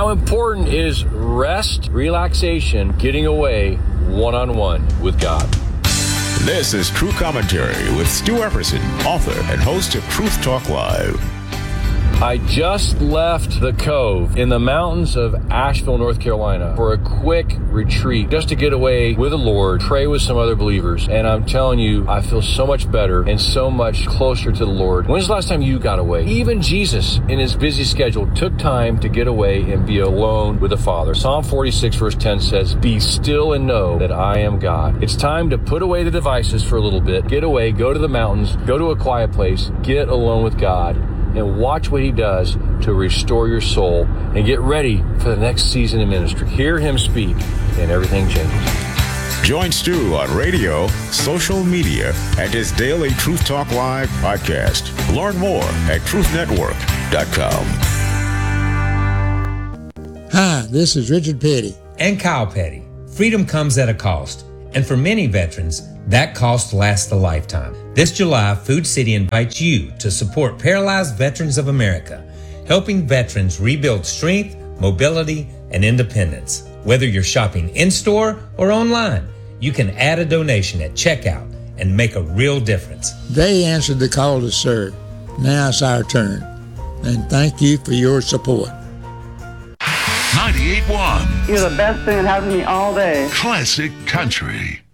How important is rest, relaxation, getting away one-on-one with God? This is True Commentary with Stu Epperson, author and host of Truth Talk Live. I just left the Cove in the mountains of Asheville, North Carolina for a quick retreat just to get away with the Lord, pray with some other believers. And I'm telling you, I feel so much better and so much closer to the Lord. When's the last time you got away? Even Jesus, in his busy schedule, took time to get away and be alone with the Father. Psalm 46 verse 10 says, "Be still and know that I am God." It's time to put away the devices for a little bit, get away, go to the mountains, go to a quiet place, get alone with God, and watch what he does to restore your soul and get ready for the next season of ministry. Hear him speak and everything changes. Join Stu on radio, social media, and his daily Truth Talk Live podcast. Learn more at truthnetwork.com. Hi, this is Richard Petty. And Kyle Petty. Freedom comes at a cost. And for many veterans, that cost lasts a lifetime. This July, Food City invites you to support Paralyzed Veterans of America, helping veterans rebuild strength, mobility, and independence. Whether you're shopping in-store or online, you can add a donation at checkout and make a real difference. They answered the call to serve. Now it's our turn. And thank you for your support. 98.1. You're the best thing that happened to me all day. Classic Country.